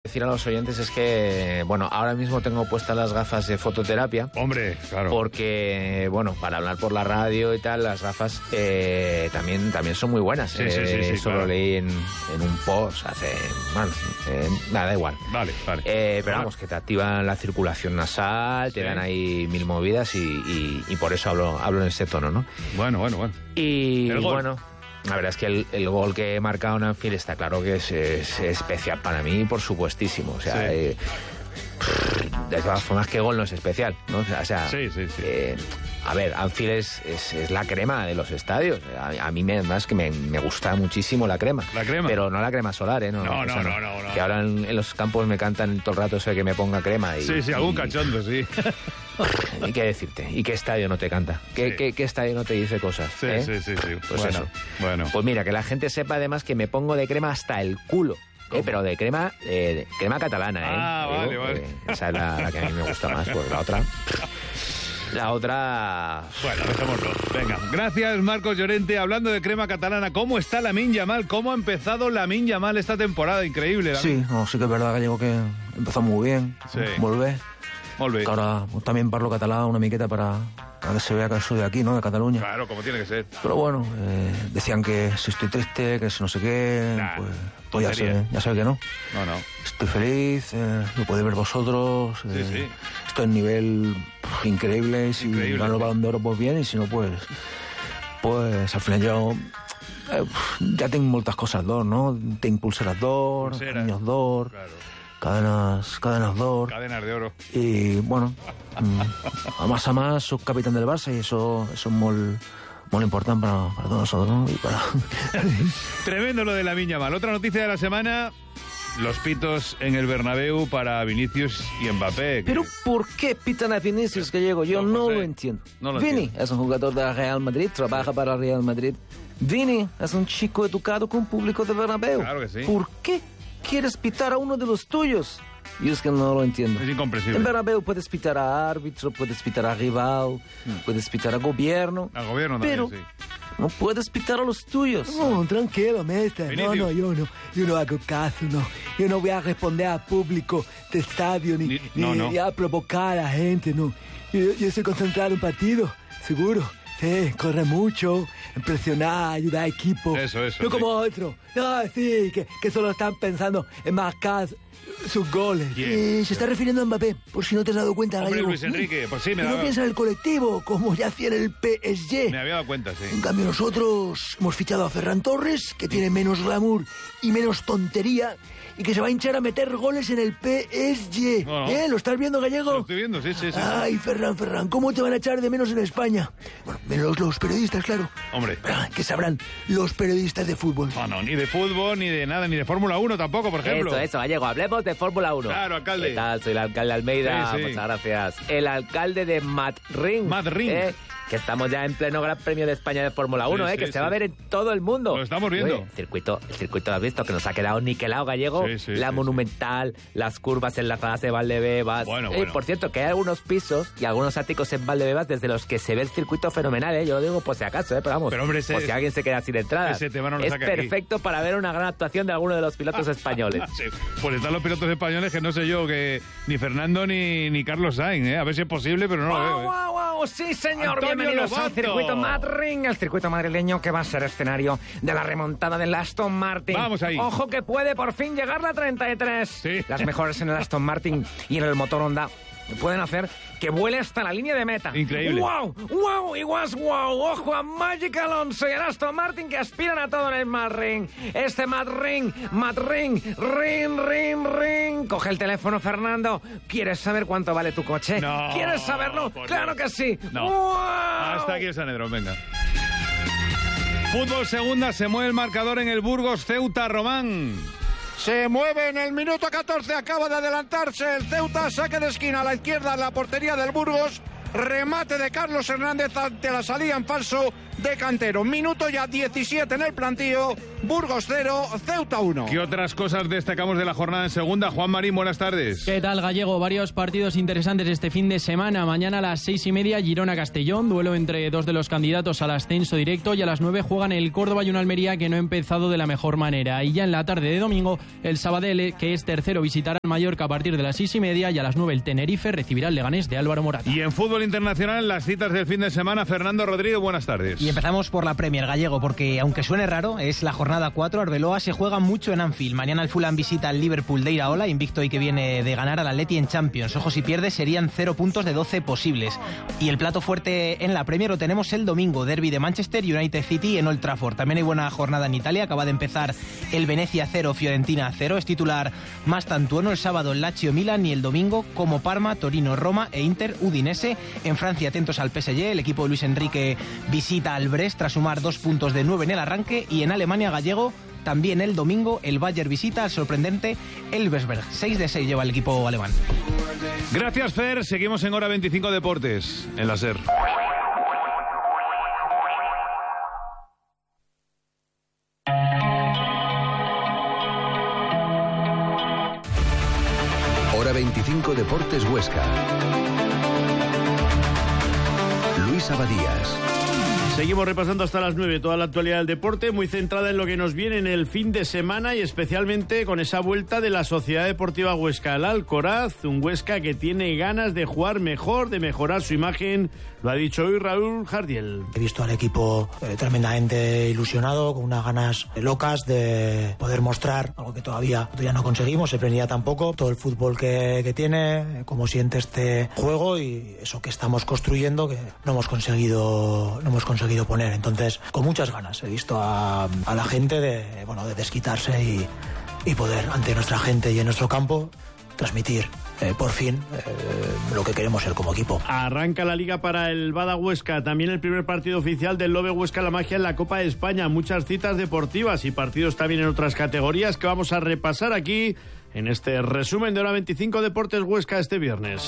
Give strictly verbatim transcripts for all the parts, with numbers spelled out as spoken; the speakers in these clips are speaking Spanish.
decir a los oyentes es que, bueno, ahora mismo tengo puestas las gafas de fototerapia. Hombre, claro. Porque, bueno, para hablar por la radio y tal, las gafas eh, también, también son muy buenas. Sí, eh, sí, sí, sí, eso claro. lo leí en, en un post hace... Bueno, eh, nada, da igual. Vale, vale. Eh, pero Vale. vamos, que te activan la circulación nasal, te Sí. dan ahí mil movidas y, y, y por eso hablo, hablo en este tono, ¿no? Bueno, bueno, bueno. Y El gol. bueno, la verdad es que el, el gol que he marcado en Anfield está claro que es, es especial para mí, por supuestísimo. O sea, Sí. eh, de todas formas, ¿qué gol no es especial? ¿No? O sea, Sí, sí, sí. eh, a ver, Anfield es, es, es la crema de los estadios. A, a mí me, más que me, me gusta muchísimo la crema. La crema. Pero no la crema solar, ¿eh? No, No, o no, sea, no, no, no. Que ahora en, en los campos me cantan todo el rato eso de que me ponga crema. Y, Sí, sí, algún y- cachondo, sí. ¿Y qué decirte? ¿Y qué estadio no te canta? ¿Qué, Sí. qué, qué estadio no te dice cosas? Sí, eh? sí, sí, sí. Pues bueno, eso. bueno. Pues mira, que la gente sepa además que me pongo de crema hasta el culo. Eh, pero de crema eh, de crema catalana, ¿eh? Ah, Digo, vale, vale. eh, esa es la, la que a mí me gusta más, porque la otra... La otra... Bueno, dejémoslo. Venga. Gracias, Marcos Llorente. Hablando de crema catalana, ¿cómo está Lamine Yamal? ¿Cómo ha empezado Lamine Yamal esta temporada? Increíble. Sí, no, sí que es verdad, Gallego, que empezó muy bien. Sí. Volver. Molt bé. Que ahora pues, también parlo catalán una miqueta para, para que se vea que soy de aquí, ¿no? De Cataluña. Claro, como tiene que ser. Pero bueno, eh, decían que si estoy triste, que si no sé qué, Nah, pues, pues ya tontería. sé, ya sé que no. No, no. Estoy feliz, eh, lo podéis ver vosotros. Sí, eh, sí. Estoy en nivel pff, increíble. Si Increíble. gano el Balón de Oro, pues bien, y si no, pues, pues al final yo eh, ya tengo moltes coses d'or, no? Tinc pulseres d'or, Pulseres. anillos d'or, Claro. cadenas, cadenas d'or. Cadenas de oro. Y bueno, mm, a más a más soy capitán del Barça y eso, eso es muy, muy importante para, para todos nosotros, ¿no? Y para... Tremendo lo de Lamine Yamal. Otra noticia de la semana. Los pitos en el Bernabéu para Vinicius y Mbappé. Pero ¿por qué pitan a Vinicius, Gallego? Yo No, no, José, lo entiendo. no lo Vini entiendo. es un jugador de Real Madrid, trabaja para Real Madrid. Vini es un chico educado con público de Bernabéu. Claro que sí. ¿Por qué quieres pitar a uno de los tuyos? Yo es que no lo entiendo. Es incomprensible. En Bernabéu puedes pitar a árbitro, puedes pitar a rival, puedes pitar a gobierno. Al gobierno también, pero sí. no puedes pitar a los tuyos. No, tranquilo, mister. No, Vinicius. no, yo no. Yo no hago caso, no. Yo no voy a responder al público del estadio ni, Ni- ni, no, no. ni a provocar a la gente, no. Yo, yo estoy concentrado en un partido, seguro. Sí, correr mucho, presionar, ayudar a equipo. Eso, eso, No sí. como otro. No, sí, que, que solo están pensando en marcar sus goles. ¿Quién? Eh, se está refiriendo a Mbappé, por si no te has dado cuenta. Hombre, Gallego. Luis Enrique, pues sí, me Que no daba- piensa en el colectivo, como ya hacía en el P S G. Me había dado cuenta, sí. En cambio nosotros hemos fichado a Ferran Torres, que tiene menos glamour y menos tontería, y que se va a hinchar a meter goles en el P S G. No, no. ¿Eh? ¿Lo estás viendo, Gallego? Lo estoy viendo, sí, sí, sí. Ay, Ferran, Ferran, ¿cómo te van a echar de menos en España? Bueno, menos los periodistas, claro. Hombre. Ah, ¿qué sabrán los periodistas de fútbol? No, no, ni de fútbol, ni de nada, ni de Fórmula uno tampoco, por ejemplo. Eso, eso, Gallego, hablemos de Fórmula uno. Claro, alcalde. ¿Qué tal? Soy el alcalde Almeida, Sí, sí. muchas gracias. El alcalde de Madrid. Madrid. ¿eh? Que estamos ya en pleno Gran Premio de España de Fórmula uno, Sí, ¿eh? sí, que se sí. va a ver en todo el mundo. Lo estamos viendo. Oye, el circuito, el circuito lo has visto, que nos ha quedado niquelado, Gallego. Sí, sí, la sí, monumental, las curvas en la plaza de Valdebebas. Bueno, Eh, bueno. Por cierto, que hay algunos pisos y algunos áticos en Valdebebas desde los que se ve el circuito fenomenal, ¿eh? Yo lo digo por si acaso, ¿eh? Pero vamos, Pero, hombre, ese- por si alguien se queda sin entrada. ese tema no lo es saque aquí. perfecto para ver una gran actuación de alguno de los pilotos españoles. Sí, pues están los pilotos españoles que no sé yo, que ni Fernando ni, ni Carlos Sainz, ¿eh? A ver si es posible, pero no lo veo, ¿eh? ¡Guau, guau, guau! Sí, señor. Antonio Bienvenidos Lobato. al circuito Madrid, el circuito madrileño que va a ser escenario de la remontada del Aston Martin. Vamos ahí. Ojo que puede por fin llegar la treinta y tres. Sí. Las mejores en el Aston Martin y en el motor Honda pueden hacer que vuele hasta la línea de meta. Increíble. ¡Wow! ¡Wow! Y was wow. Ojo a Magic Alonso y el Aston Martin que aspiran a todo en el Mad Ring. Este Mad Ring, Mad Ring, ring, ring, ring. Coge el teléfono, Fernando. ¿Quieres saber cuánto vale tu coche? No, ¿Quieres saberlo? por ¡Claro Dios. que sí! No. ¡Wow! Hasta aquí el Sanedrón, venga. Fútbol segunda, se mueve el marcador en el Burgos, Ceuta, Román. Se mueve en el minuto catorce, acaba de adelantarse el Ceuta, saque de esquina a la izquierda en la portería del Burgos, remate de Carlos Hernández ante la salida en falso de Cantero. Minuto ya diecisiete en el plantío. Burgos cero, Ceuta uno. ¿Qué otras cosas destacamos de la jornada en segunda? Juan Marín, buenas tardes. ¿Qué tal, Gallego? Varios partidos interesantes este fin de semana. Mañana a las seis y media, Girona-Castellón, duelo entre dos de los candidatos al ascenso directo, y a las nueve juegan el Córdoba y un Almería que no ha empezado de la mejor manera. Y ya en la tarde de domingo, el Sabadell, que es tercero, visitará al Mallorca a partir de las seis y media, y a las nueve el Tenerife recibirá al Leganés de Álvaro Morata. Y en fútbol internacional, las citas del fin de semana. Fernando Rodríguez, buenas tardes. Y empezamos por la Premier, Gallego, porque aunque suene raro, es la jornada cuatro. Arbeloa se juega mucho en Anfield. Mañana el Fulham visita al Liverpool de Iraola, invicto y que viene de ganar al Atleti en Champions. Ojo, si pierde serían cero puntos de doce posibles. Y el plato fuerte en la Premier lo tenemos el domingo, derbi de Manchester United City en Old Trafford. También hay buena jornada en Italia, acaba de empezar el Venecia cero, Fiorentina cero. Es titular Mastantuono. El sábado el Lazio Milan, y el domingo como Parma, Torino, Roma e Inter Udinese. En Francia, atentos al P S G, el equipo de Luis Enrique visita al Brest tras sumar dos puntos de nueve en el arranque. Y en Alemania, Gallego, también el domingo el Bayern visita al sorprendente Elversberg. seis de seis lleva el equipo alemán. Gracias, Fer. Seguimos en Hora veinticinco Deportes, en la SER. Hora veinticinco Deportes Huesca. Luis Abadías. Seguimos repasando hasta las nueve toda la actualidad del deporte, muy centrada en lo que nos viene en el fin de semana y especialmente con esa vuelta de la Sociedad Deportiva Huesca al Alcoraz, un Huesca que tiene ganas de jugar mejor, de mejorar su imagen, lo ha dicho hoy Raúl Jardiel. He visto al equipo eh, tremendamente ilusionado, con unas ganas locas de poder mostrar algo que todavía, todavía no conseguimos, el Premia tampoco, todo el fútbol que, que tiene, cómo siente este juego y eso que estamos construyendo que no hemos conseguido, no hemos conseguido poner. Entonces, con muchas ganas he visto a, a la gente de, bueno, de desquitarse y, y poder ante nuestra gente y en nuestro campo transmitir eh, por fin eh, lo que queremos ser como equipo. Arranca la liga para el Bada Huesca, también el primer partido oficial del Lobe Huesca La Magia en la Copa de España, muchas citas deportivas y partidos también en otras categorías que vamos a repasar aquí en este resumen de Hora veinticinco Deportes Huesca este viernes.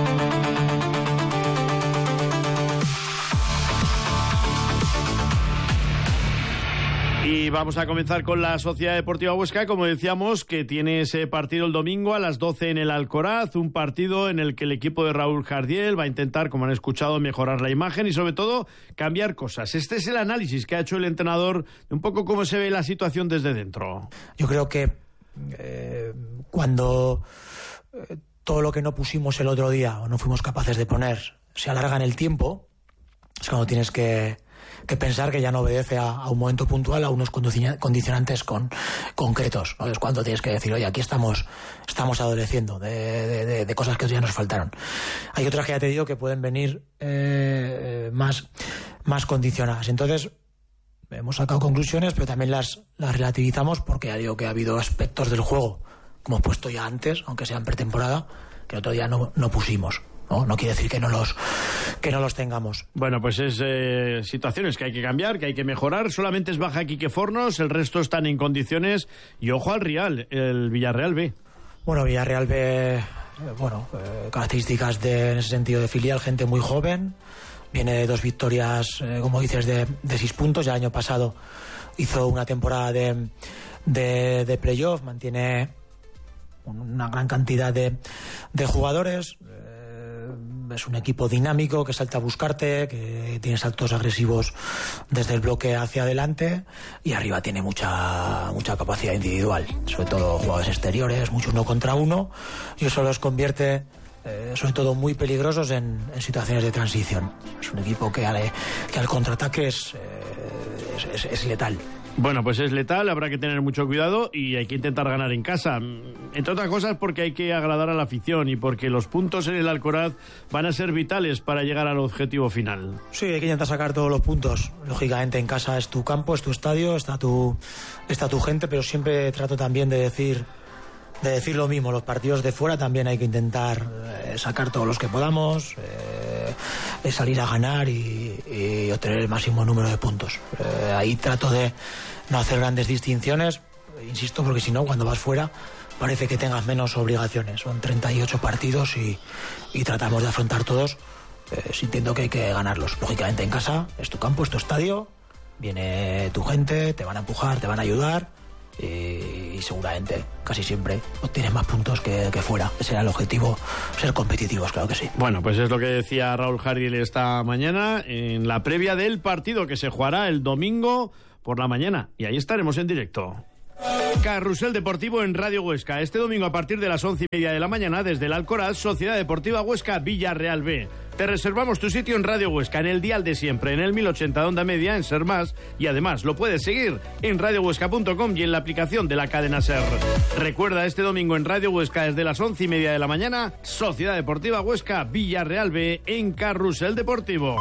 Y vamos a comenzar con la Sociedad Deportiva Huesca, como decíamos, que tiene ese partido el domingo a las doce en el Alcoraz, un partido en el que el equipo de Raúl Jardiel va a intentar, como han escuchado, mejorar la imagen y sobre todo cambiar cosas. Este es el análisis que ha hecho el entrenador de un poco cómo se ve la situación desde dentro. Yo creo que eh, cuando eh, todo lo que no pusimos el otro día o no fuimos capaces de poner se alarga en el tiempo, es cuando tienes que que pensar que ya no obedece a, a un momento puntual, a unos condicionantes con, concretos, ¿no? Es cuando tienes que decir, oye, aquí estamos estamos adoleciendo de, de, de, de cosas que ya nos faltaron. Hay otras que ya te digo que pueden venir eh, más, más condicionadas. Entonces, hemos sacado conclusiones, pero también las, las relativizamos porque ya digo que ha habido aspectos del juego, como he puesto ya antes, aunque sea en pretemporada, que otro día no, no pusimos. No, no quiere decir que no los que no los tengamos. Bueno, pues es eh, situaciones que hay que cambiar, que hay que mejorar. Solamente es baja Quique Fornos, el resto están en condiciones. Y ojo al Real, el Villarreal B. Bueno, Villarreal B, eh, bueno, eh, características de, en ese sentido de filial, gente muy joven. Viene de dos victorias, eh, como dices, de, de seis puntos. Ya el año pasado hizo una temporada de, de, de playoff. Mantiene una gran cantidad de, de jugadores. Es un equipo dinámico que salta a buscarte, que tiene saltos agresivos desde el bloque hacia adelante y arriba tiene mucha mucha capacidad individual, sobre todo jugadores exteriores, muchos uno contra uno, y eso los convierte eh, sobre todo muy peligrosos en, en situaciones de transición. Es un equipo que al, que al contraataque es, eh, es, es, es letal. Bueno, pues es letal, habrá que tener mucho cuidado y hay que intentar ganar en casa. Entre otras cosas porque hay que agradar a la afición y porque los puntos en el Alcoraz van a ser vitales para llegar al objetivo final. Sí, hay que intentar sacar todos los puntos. Lógicamente en casa es tu campo, es tu estadio, está tu, está tu gente, pero siempre trato también de decir, de decir lo mismo. Los partidos de fuera también hay que intentar eh, sacar todos los que podamos, eh, salir a ganar y, y obtener el máximo número de puntos. Eh, ahí trato de no hacer grandes distinciones, insisto, porque si no, cuando vas fuera parece que tengas menos obligaciones. Son treinta y ocho partidos y, y tratamos de afrontar todos eh, sintiendo que hay que ganarlos. Lógicamente en casa, es tu campo, es tu estadio, viene tu gente, te van a empujar, te van a ayudar y, y seguramente, casi siempre, obtienes más puntos que, que fuera. Ese era el objetivo, ser competitivos, claro que sí. Bueno, pues es lo que decía Raúl Jardiel esta mañana en la previa del partido que se jugará el domingo por la mañana, y ahí estaremos en directo. Carrusel Deportivo en Radio Huesca. Este domingo a partir de las once y media de la mañana desde el Alcoraz, Sociedad Deportiva Huesca Villarreal B. Te reservamos tu sitio en Radio Huesca, en el dial de siempre, en el mil ochenta de onda media, en Ser Más, y además lo puedes seguir en radio huesca punto com y en la aplicación de la cadena Ser. Recuerda, este domingo en Radio Huesca desde las once y media de la mañana, Sociedad Deportiva Huesca Villarreal B en Carrusel Deportivo.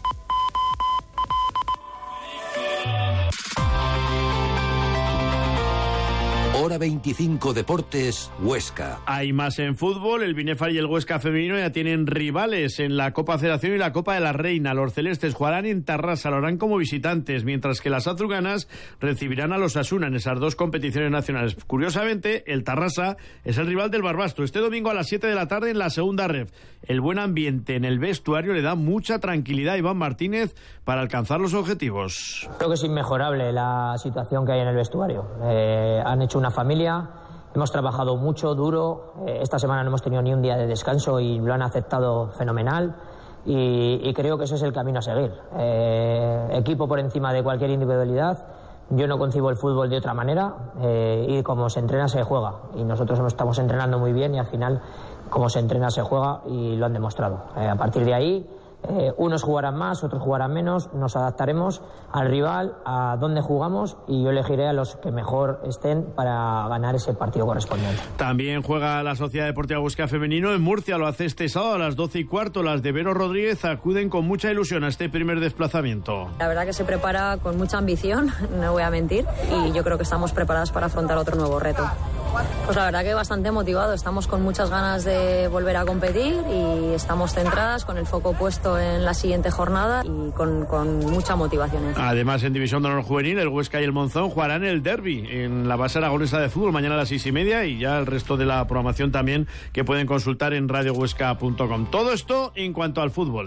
Hora veinticinco Deportes, Huesca. Hay más en fútbol. El Binefar y el Huesca femenino ya tienen rivales en la Copa Federación y la Copa de la Reina. Los celestes jugarán en Tarrasa, lo harán como visitantes, mientras que las azulgranas recibirán a los Asuna en esas dos competiciones nacionales. Curiosamente, el Tarrasa es el rival del Barbastro. Este domingo a las siete de la tarde en la segunda ref. El buen ambiente en el vestuario le da mucha tranquilidad a Iván Martínez para alcanzar los objetivos. Creo que es inmejorable la situación que hay en el vestuario. Eh, han hecho una familia, hemos trabajado mucho, duro, eh, esta semana no hemos tenido ni un día de descanso y lo han aceptado fenomenal y, y creo que ese es el camino a seguir. Eh, equipo por encima de cualquier individualidad. Yo no concibo el fútbol de otra manera eh, y como se entrena se juega y nosotros estamos entrenando muy bien y al final como se entrena se juega y lo han demostrado. Eh, a partir de ahí Eh, unos jugarán más, otros jugarán menos, nos adaptaremos al rival, a dónde jugamos y yo elegiré a los que mejor estén para ganar ese partido correspondiente. También juega la Sociedad Deportiva Huesca Femenino en Murcia, lo hace este sábado a las doce y cuarto. Las de Vero Rodríguez acuden con mucha ilusión a este primer desplazamiento. La verdad que se prepara con mucha ambición, no voy a mentir, y yo creo que estamos preparadas para afrontar otro nuevo reto. Pues la verdad que bastante motivado, estamos con muchas ganas de volver a competir y estamos centradas con el foco puesto en la siguiente jornada y con, con mucha motivación. Además, en División de Honor Juvenil, el Huesca y el Monzón jugarán el derbi en la base aragonesa de fútbol mañana a las seis y media y ya el resto de la programación también que pueden consultar en radio huesca punto com. Todo esto en cuanto al fútbol.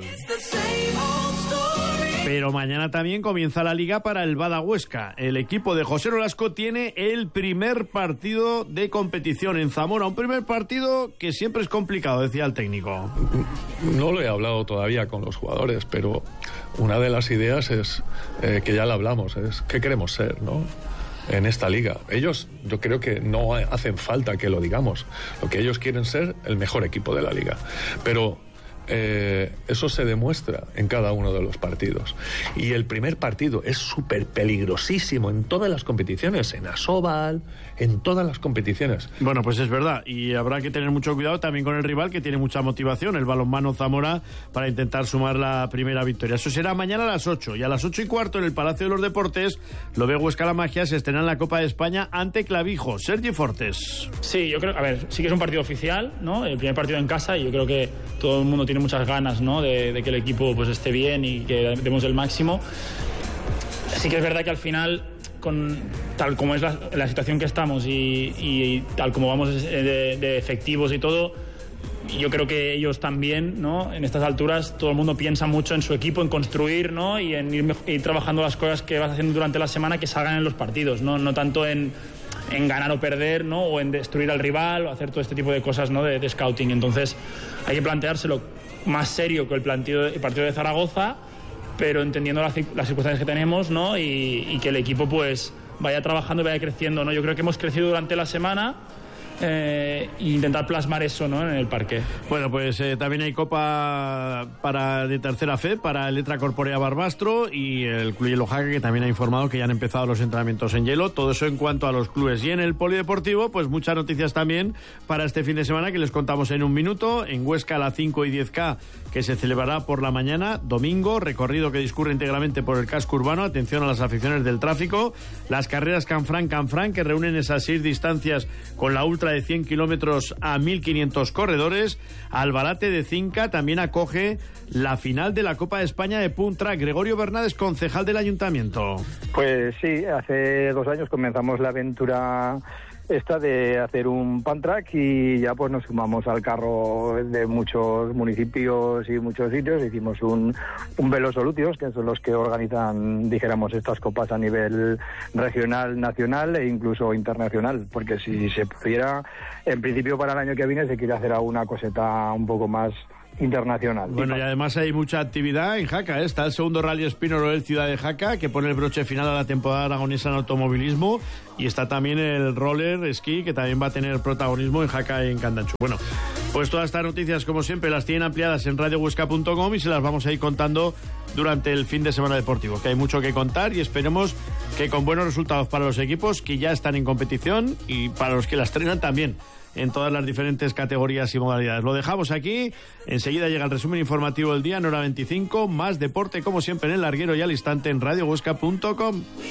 Pero mañana también comienza la Liga para el Bada Huesca. El equipo de José Nolasco tiene el primer partido de competición en Zamora. Un primer partido que siempre es complicado, decía el técnico. No lo he hablado todavía con los jugadores, pero una de las ideas es, eh, que ya la hablamos, es qué queremos ser, ¿no?, en esta liga. Ellos, yo creo que no hacen falta que lo digamos. Lo que ellos quieren ser el mejor equipo de la liga. Pero Eh, eso se demuestra en cada uno de los partidos y el primer partido es súper peligrosísimo en todas las competiciones, en Asobal, en todas las competiciones. Bueno, pues es verdad y habrá que tener mucho cuidado también con el rival que tiene mucha motivación, el Balonmano Zamora, para intentar sumar la primera victoria. Eso será mañana a las ocho y a las ocho y cuarto en el Palacio de los Deportes lo ve Huesca La Magia, se estrena en la Copa de España ante Clavijo. Sergi Fortes. Sí, yo creo, a ver, sí que es un partido oficial, ¿no? El primer partido en casa y yo creo que todo el mundo tiene muchas ganas, ¿no?, de, de que el equipo pues esté bien y que demos el máximo. Sí que es verdad que al final, con tal como es la, la situación que estamos y, y tal como vamos de, de efectivos y todo, yo creo que ellos también, ¿no?, en estas alturas todo el mundo piensa mucho en su equipo, en construir, ¿no?, y en ir, ir trabajando las cosas que vas haciendo durante la semana que salgan en los partidos, no, no tanto en en ganar o perder, ¿no?, o en destruir al rival o hacer todo este tipo de cosas, ¿no?, de, de scouting. Entonces hay que planteárselo más serio que el, planteo, el partido de Zaragoza, pero entendiendo las, las circunstancias que tenemos, ¿no?, y, y que el equipo pues vaya trabajando y vaya creciendo, ¿no? Yo creo que hemos crecido durante la semana. Eh, e intentar plasmar eso, ¿no?, en el parque. Bueno, pues eh, también hay Copa para de tercera fe para el Letra Corporea Barbastro y el Club Hielo Jaque, que también ha informado que ya han empezado los entrenamientos en hielo. Todo eso en cuanto a los clubes. Y en el polideportivo, pues muchas noticias también para este fin de semana que les contamos en un minuto. En Huesca la cinco y diez K que se celebrará por la mañana, domingo, recorrido que discurre íntegramente por el casco urbano. Atención a las aficiones del tráfico. Las carreras Canfranc Canfranc que reúnen esas seis distancias con la ultra de cien kilómetros a mil quinientos corredores. Albalate de Cinca también acoge la final de la Copa de España de Punt Track. Gregorio Bernades, concejal del Ayuntamiento. Pues sí, hace dos años comenzamos la aventura esta de hacer un pan track y ya pues nos sumamos al carro de muchos municipios y muchos sitios. Hicimos un, un Velo Solutions, que son los que organizan, dijéramos, estas copas a nivel regional, nacional e incluso internacional, porque si se pudiera, en principio para el año que viene se quiere hacer alguna coseta un poco más internacional. Bueno, y además hay mucha actividad en Jaca, ¿eh? Está el segundo Rally Spin Royal Ciudad de Jaca, que pone el broche final a la temporada aragonesa en automovilismo, y está también el roller esquí, que también va a tener protagonismo en Jaca y en Candanchu. Bueno, pues todas estas noticias, como siempre, las tienen ampliadas en radio huesca punto com y se las vamos a ir contando durante el fin de semana deportivo, que hay mucho que contar y esperemos que con buenos resultados para los equipos que ya están en competición y para los que las estrenan también en todas las diferentes categorías y modalidades. Lo dejamos aquí, enseguida llega el resumen informativo del día en hora veinticinco, más deporte como siempre en el larguero y al instante en radio huesca punto com.